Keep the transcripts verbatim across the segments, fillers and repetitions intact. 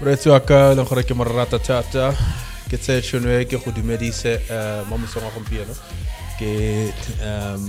Moretsi wa ka le gore ke mo rata thata ke tse tshone ke go dumedise mo mosong wa gompieno ke um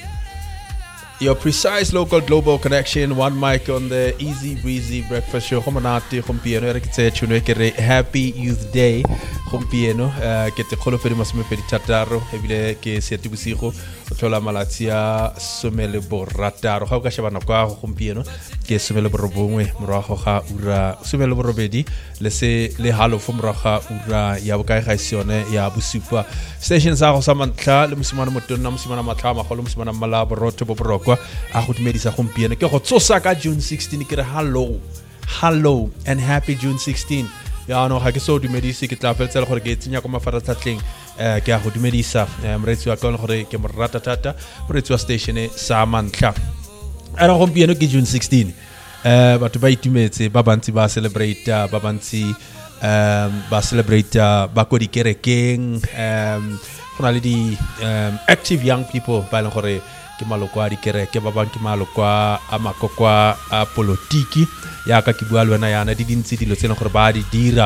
your precise local global connection, one mic on the easy breezy breakfast show. Homanati gompieno re ke tse tshone ke re happy youth day gompieno ke te kholo pedi masome pedi thataro ebile ke seti bosigo o tlola malatsi a somele borataro ga o ka shebana kwa gompieno ke somele borobongwe morago ga ura somele borobedi le se le halofo moraga ura ya bokae ga isione ya bosupa station sa go sa mantla le mosimana motonna mosimana matla magolo mosimana mala borotho bo borokwa a go dumedisa gompieno ke go tsosa ka June sixteenth ke re hello hello and happy June sixteenth. Ya no ga ke so dumedise ke tla feltsela gore ke tsenya go mafaratlhatleng eh ke a go dumedisa moretsi wa ka gore ke mo rata thata moretsi wa station e sa mantla ara gompieno ke June sixteenth eh batho ba itumetse ba bantsi ba celebrate ba bantsi um ba celebrate ba go dikerekeng um gona le di active young people ba leng gore ke maloko a dikereke ba bang ke maloko a makokwa a politiki yaka ke bua le wena yana di dintsi dilo tsena gore ba di dira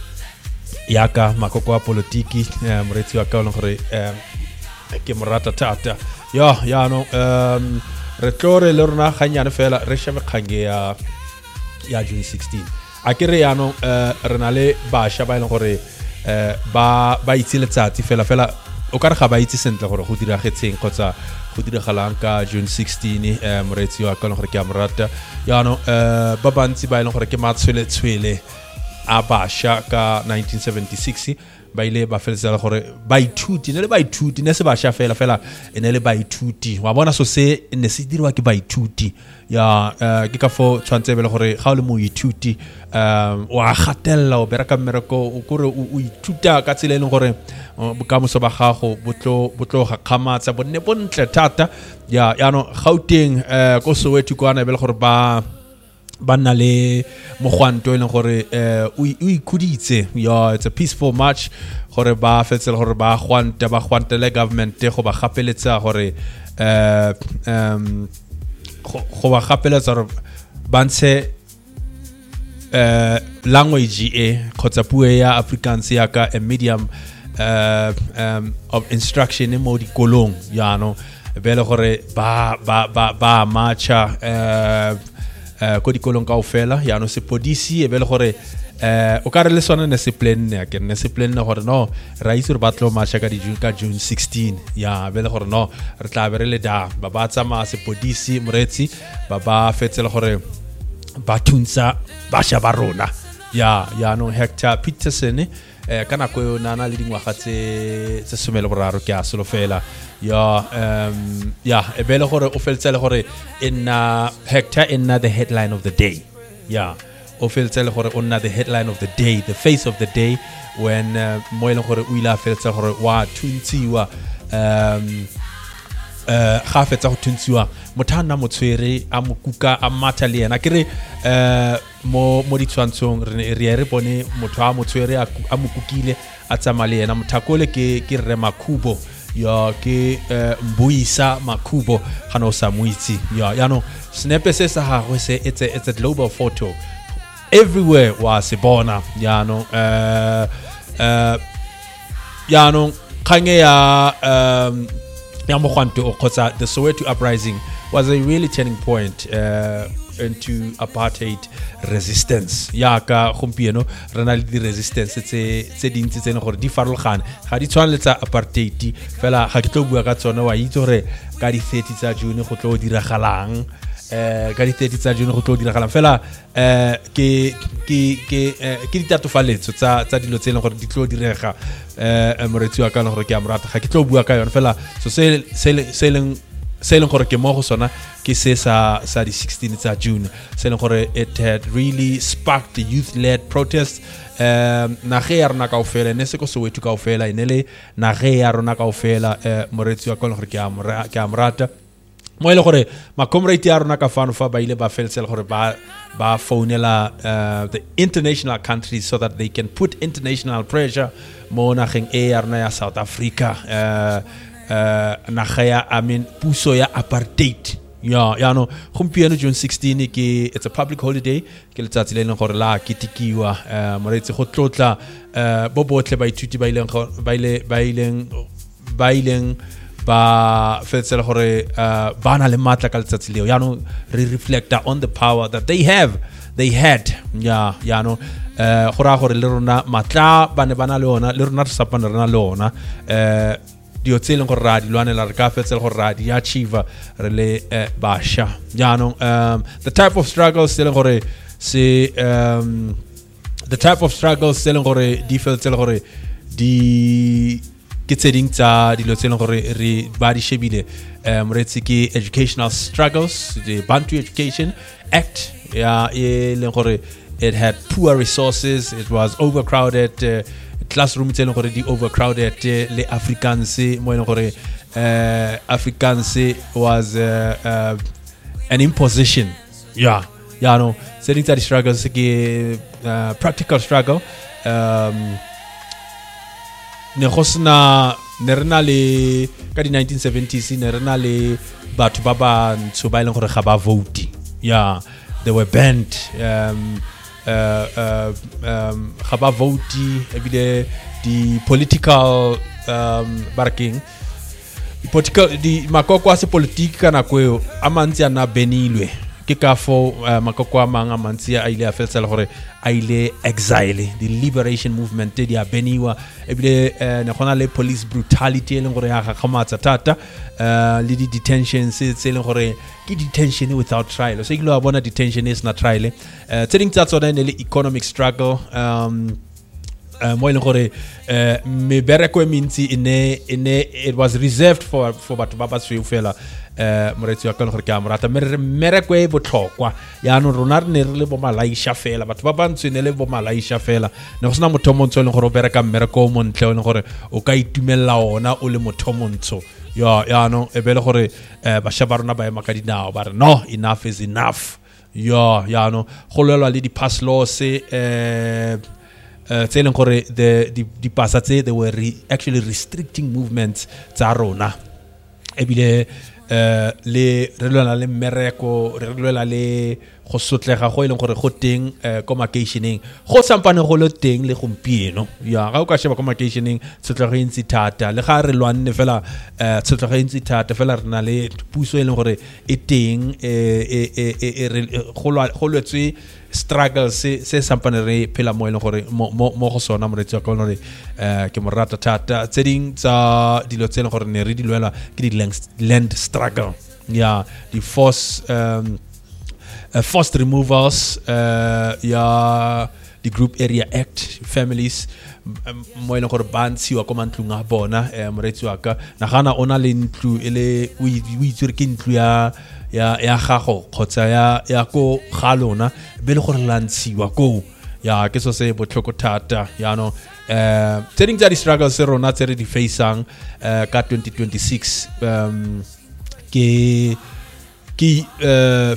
yaka makoko a politiki moretsi wa ka le gore ke morata thata yo ya no um re tlore le rona ganyane fela re shebe khange ya ya June sixteenth a ke re ya no re na le ba sha ba le gore ba ba itse letsatsi fela fela o ka re ga ba itse sentle gore go dira getseng kgotsa go dira galang ka June sixteenth moretsi wa ka le gore ke a morata ya no ba bantsi ba ile gore ke matshwele tshwele a basha ka nineteen seventy-six ba ile ba feletsela gore ba ithuti ne le ba ithuti ne se ba sha fela fela ene le ba ithuti wa bona so se ne se dirwa ke ba ithuti ya ke ka fo tshwantse bele gore ga o le mo ithuti um wa gatella o bereka mmereko o kore o ithuta ka tsela le gore bokamoso ba gago botlo botlo ga kgamatsa bonne bontle thata ya ya no Gauteng eh go Soweto kwana bele gore ba banna le mogwanto e leng gore eh o ikuditse ya it's a peaceful march gore ba fetsela gore ba gwanta ba gwantele government go ba gapeletsa gore eh um go ba gapeletsa gore ba ntshe eh language e khotsa puo ya Afrikaans ya ka a medium uh, um, of instruction in mo dikolong ya no bele gore ba ba ba ba marcha eh uh, ko dikolong kaofela ya no sepodisi e bele gore eh o ka re le sona ne se plan ya ke ne se plan na gore no ra itse re batlo marcha ka di June ka June sixteenth ya bele gore no re tla be re le da ba ba tsama sepodisi moretsi ba ba fetsela gore ba thuntsa ba sha ba rona ya ya no Hector Peterson eh kana ko yo nana le dingwaga tse tse somele boraro ke a solo fela ya um ya e bele gore o feltsele gore ina Hector ina the headline of the day ya o feltsele gore onna the headline of the day, the face of the day when mo ile gore o ila feltsele gore wa thuntsiwa um uh ga fetsa go thuntsiwa mothana motshwere a mokuka a matha le yena ke re uh mo mo ditshwantshong re re re bone motho a motshwere a mokukile a tsama le yena mothakole ke ke re Makhubo ya ke Mbuisa Makhubo ga no sa moitsi ya ya no snepe se sa gagwe se it's a it's a global photo everywhere wa se bona ya no uh uh ya no khange ya um ya mogwanto o khotsa the Soweto uprising was a really turning point uh into apartheid resistance ya ka gompieno rena le di resistance tse tse dintsi tsene gore di farologane ga di tshwane le tsa apartheid fela ga ke tlo bua ka tsone wa itse gore ka di thirty tsa June go tlo diragalang eh ka di thirty tsa June go tlo diragalang fela eh ke ke ke ke ditatofaletso tsa tsa dilo tsene gore di tlo direga eh moretsi wa ka le gore ke a morata ga ke tlo bua ka yona fela so se se se leng se leng gore ke mo go sona ke se sa sa di sixteenth tsa June se leng gore it had really sparked the youth led protest um na ge ya rona kaofela ne se go Soweto kaofela ene le na ge ya rona kaofela eh moretsi wa ka le gore ke a morata ke a morata mo ile gore ma comrade ya rona ka fano fa ba ile ba feltsela gore ba ba phonela uh, the international countries so that they can put international pressure mo na geng e ya rona ya South Africa uh, uh, na ga ya I mean puso ya apartheid ya ya no gompieno June sixteenth ke it's a public holiday ke letsatsi le leng gore la kitikiwa uh, moretsi go tlotla uh, bo botle ba ithuti ba ileng ba ile ba ileng ba ileng ba fetsela gore uh, ba na le matla ka letsatsi leo ya no re reflecta on the power that they have they had ya ya no uh, gora gore le rona matla ba ne bana le ona le rona re sapana rena le ona uh, dio tseleng gore ra di lwanela re ka fetsela gore ra di achieve re le uh, basha ya no um, the type of struggles tseleng gore se um, the type of struggles tseleng gore di fetsela gore di ke tseding tsa dilo tseleng gore re ba di shebile um retsi ke educational struggles the Bantu Education Act ya e leng gore it had poor resources, it was overcrowded uh, classroom tseleng gore di overcrowded uh, le Afrikaans mo e leng gore uh, Afrikaans was uh, uh, an imposition yeah ya no tseding tsa di struggles ke uh, practical struggle um ne gosna ne rena le ka di nineteen seventies ne rena le batho ba ba ntso ba ileng gore ga ba vote yeah they were banned um uh uh um ga ba vote ebile di political um barking di political di makoko a se politique kana kweo a mantsi ana benilwe ke ka fo uh, makoko a mang a mantsi a ile a fetsela gore a ile exile the liberation movement di a beniwa ebile uh, ne gona le police brutality e leng gore ya gakgamatsa tata uh, le di detentions tse leng gore ke detention without trial so ile a bona detention is not trial uh, tseding tsa tsona ne le economic struggle um uh, mo ile gore uh, me bereko mentsi ine ine it was reserved for for batho ba ba tsweu fela eh moretsi wa ka gore ke a morata mereko e botlhokwa ya no rona re ne re le bo malaisha fela batho ba bantse ne le bo malaisha fela ne go sena motho montsho le gore o bereka mereko o montle le gore o ka itumella ona o le motho montsho ya ya no e bele gore eh ba shaba rona ba ema ka dinao ba re no enough is enough ya ya no go lelwa le di pass laws eh uh telling gore the di di passa tse they were re, actually restricting movements tsa rona ebile uh le re lwana le mereko re lwana le go sotlega go ileng gore go teng ko makeisheneng go sampane go le teng le gompieno ya ga o ka sheba ko makeisheneng tsotlego intsi thata le ga re lwanne fela tsotlego intsi thata fela rena le puso e leng gore e teng e e go lwetse struggle se se sampane re phela mo e leng gore mo mo go sona moretsi wa ka gore ke mo rata thata tseding tsa dilo tse leng gore ne re di lwela ke di land struggle ya di force um Uh, forced removals uh ya the group area act families mo ile gore bantsi wa komantlung a bona eh moretsi wa ka nagana ona le ntlu ele o itsere ke ntlu ya ya ya gago khotsa ya ya ko galona be le gore lantsiwa ko ya ke so se botlhoko thata ya no eh tseding tsa di struggles se rona tse re di faceang uh ka twenty twenty-six um ke ke uh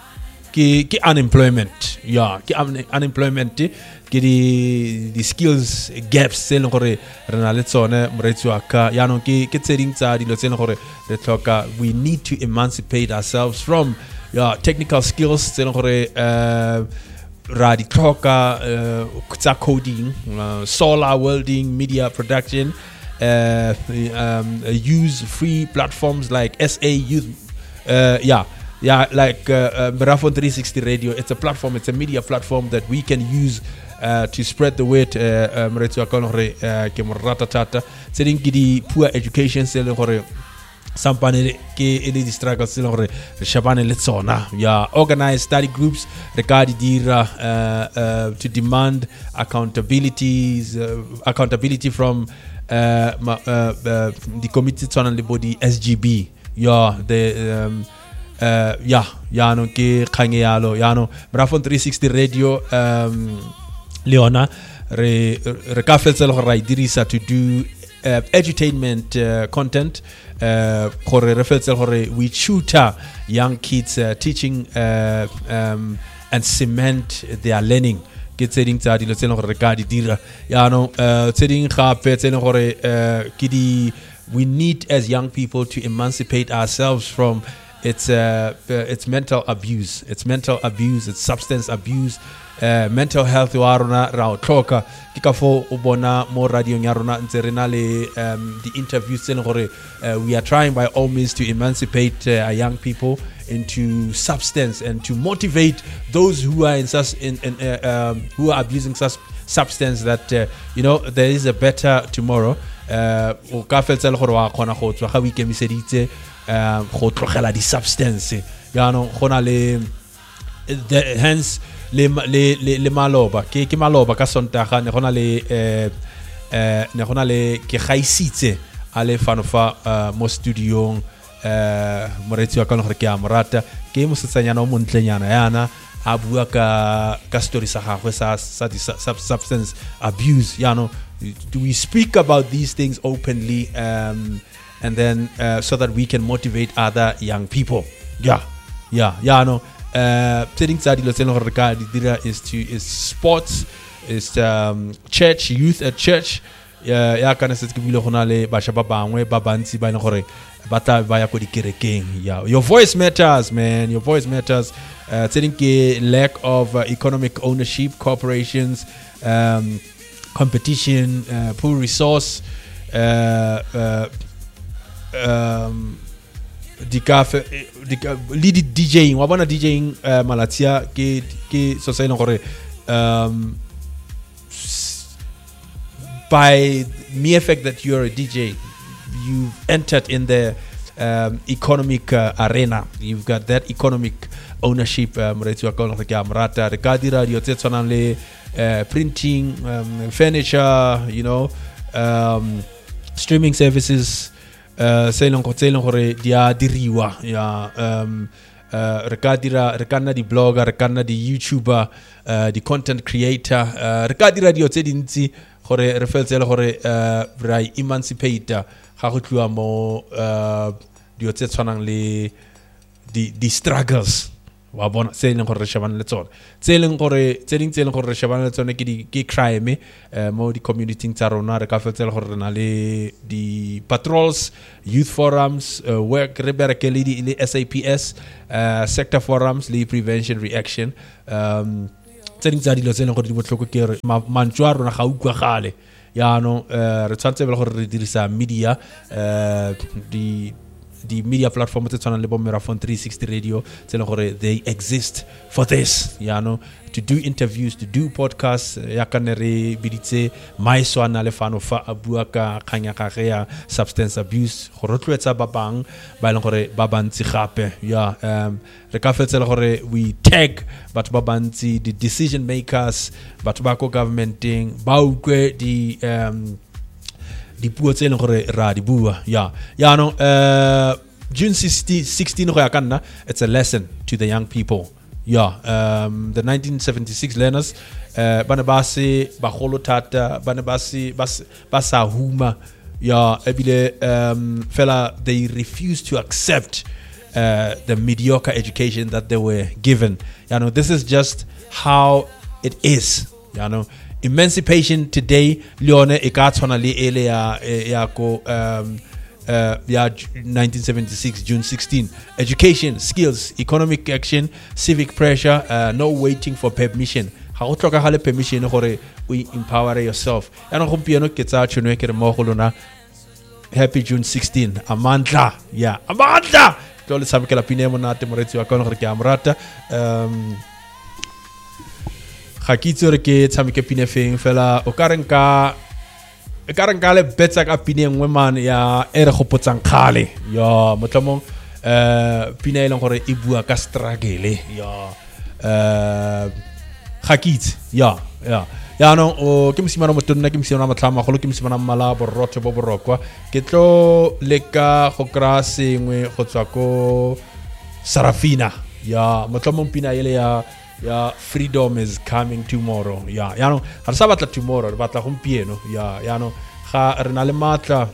Ki, ki unemployment yeah ki un, unemployment ki di di skills gaps se leng gore re na le tsone moretsi wa ka ya no ke ke tseding tsa dilo tse leng gore re tlhoka we need to emancipate ourselves from yeah technical skills tse leng gore uh ra di tlhoka uh, tsa coding uh, solar welding media production uh, um, use free platforms like S A Youth uh, yeah Yeah, like uh, uh, Marathon three sixty Radio, it's a platform, it's a media platform that we can use uh, to spread the word. Moretsi wa ka gore ke mo rata thata tseding ke di poor education se le gore sampane ke ele di struggles se le gore re shabane le tsona ya organized study groups re ka di dira uh, uh, to demand accountabilities uh, accountability from uh, uh, uh, the committee tswana le body S G B yeah the um, uh yeah ya no ke khange yalo ya no Marathon three sixty Radio um leona re re ka fetsela go ra dirisa to do uh, edutainment uh, content uh gore re fetsela gore we tutor young kids uh, teaching uh, um and cement their learning ke tseding tsa dilo tseno gore re ka di dira ya no uh tseding gape tseno gore uh ke di we need as young people to emancipate ourselves from it's uh, it's mental abuse. It's mental abuse. It's substance abuse. Uh, mental health wa rona ra o tlhoka ke ka fo o bona mo radio ya rona ntse re na le um, the interviews tse gore uh, we are trying by all means to emancipate uh, young people into substance and to motivate those who are in sus in, in uh, um, who are abusing sus substance that uh, you know there is a better tomorrow. Uh, o ka feltsa le gore wa khona go tswa ga weekemiseditse um go tlogela di substance ya no gona le hence le le le maloba ke ke maloba ka sontaga ne gona le eh eh ne gona le ke gaisitse a le fanofa mo studio eh moretsi wa ka gore ke a morata ke mo setsanyana o montlenyana yana a bua ka ka story sa gagwe sa sa substance abuse ya no do we speak about these things openly um and then uh, so that we can motivate other young people yeah yeah yeah no uh things that is to is sports is um church youth at church yeah ya kana se ke bile gona le ba shaba bangwe ba bantsi ba ene gore bata ba ya ko dikerekeng yeah your voice matters man your voice matters uh ke lack of uh, economic ownership corporations um competition uh, poor resource uh uh um di cafe di lead DJing wa bona DJing uh, malatia ke ke so say gore um by mere effect that you're a D J you've entered in the um, economic uh, arena you've got that economic ownership moretsi wa ka ke amrata re ka dira dio tse tshwanang le uh, printing um, furniture you know um, streaming services uh seleng go tseleng gore dia diriwa ya um uh re ka dira re ka nna di blogger re ka nna di YouTuber uh di content creator uh re ka dira dio tse dintsi gore re feltsele gore uh ra emancipate ga go tluwa mo uh dio tse tshwanang le di di struggles wa bona seleng gore re shebana le tsone tseleng gore tseleng tseleng gore re shebana le tsone ke di ke crime uh, mo di community tsa rona re ka fetsela gore re na le di patrols youth forums uh, work re bereke le di S A P S uh, sector forums le prevention reaction um tseleng tsa dilo tseleng gore di botlhoko ke re mantswa rona ga ukwa gale ya no uh, re tshwantse be gore re dirisa media uh, di the media platform tse tshwana le bo Merafon three sixty radio tse le gore they exist for this you know to do interviews to do podcasts ya kana re biditse maiswana le fano fa abua ka khanya ga ya substance abuse go rotloetsa ba bang ba ile gore ba bantsi gape ya um re ka fetsela gore we tag batho ba bantsi the decision makers batho ba ko governmenting ba ukwe di um di puo tse leng gore ra di bua ya ya no uh June sixteen go ya kana it's a lesson to the young people yeah um the nineteen seventy-six learners uh bana ba se ba golo thata bana ba se ba sa huma yeah ebile um fella they refused to accept uh the mediocre education that they were given you know this is just how it is you know emancipation today leone e ka tshwana le ele ya ya ko um uh ya nineteen seventy-six June sixteen education skills economic action civic pressure uh, no waiting for permission ha o tloka ga le permission gore o empower yourself ya no gompieno ke tsa tsheno ke re mo go lona happy June sixteen amandla ya amandla tlo le sabekela pine mo nate moretsi wa ka gore ke amrata um ga ke itse re ke tshameke pine feng fela o ka renka e ka renka le betsa ka pine nngwe man ya e re gopotsang khale ya motlomong uh pine e leng gore e bua ka struggle ya uh ga ke itse ya ya ya no o ke msimana motonna ke msimana matlama go lo ke msimana mmala borotho bo borokwa ke tlo leka go kra sengwe go tswa ko Sarafina ya motlomong pina ile ya yeah freedom is coming tomorrow yeah ya no ha sa batla tomorrow re batla gompieno ya ya no ga re na le matla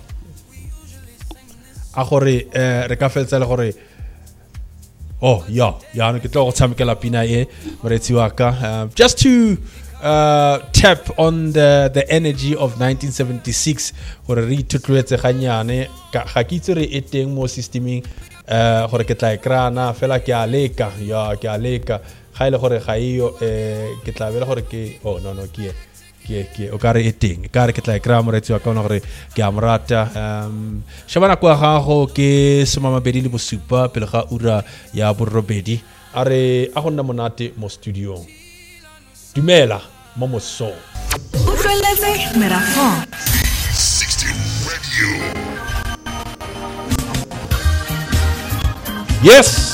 a gore eh re ka feltsa le gore oh yeah ya no ke tlo go tshamekela pina e moretsi wa ka just to uh tap on the the energy of nineteen seventy-six gore re itutlwetse ganyane ga ke itse re eteng mo systeming eh gore ke tla e krana fela ke a leka ya ke a leka ga ile gore ga io eh ke tla bela gore ke oh no no ke ke ke o ka re eteng ka re ke tla e kra moretsi wa ka ona gore ke a morata um shabana kwa gago ke somamabedi le bosupa pele ga ura ya borobedi a re a go nna monate mo studio dumela mo moso utlweletse merafo sixty Radio. yes